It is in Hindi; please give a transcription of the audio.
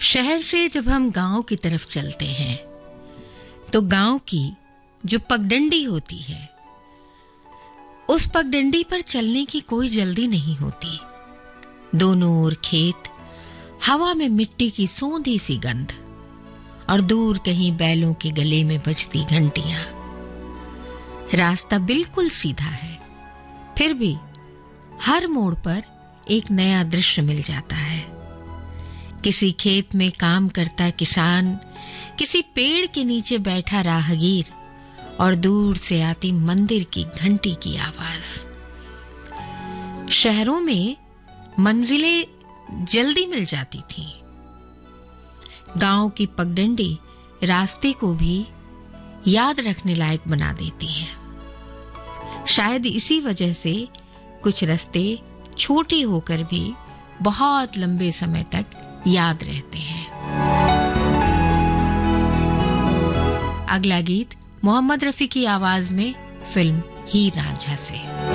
शहर से जब हम गांव की तरफ चलते हैं तो गांव की जो पगडंडी होती है, उस पगडंडी पर चलने की कोई जल्दी नहीं होती। दोनों ओर खेत, हवा में मिट्टी की सोंधी सी गंध और दूर कहीं बैलों के गले में बजती घंटियां। रास्ता बिल्कुल सीधा है, फिर भी हर मोड़ पर एक नया दृश्य मिल जाता है। किसी खेत में काम करता किसान, किसी पेड़ के नीचे बैठा राहगीर और दूर से आती मंदिर की घंटी की आवाज। शहरों में मंजिलें जल्दी मिल जाती थीं। गांव की पगडंडी रास्ते को भी याद रखने लायक बना देती है। शायद इसी वजह से कुछ रास्ते छोटे होकर भी बहुत लंबे समय तक याद रहते हैं। अगला गीत मोहम्मद रफी की आवाज में फिल्म हीर रांझा से।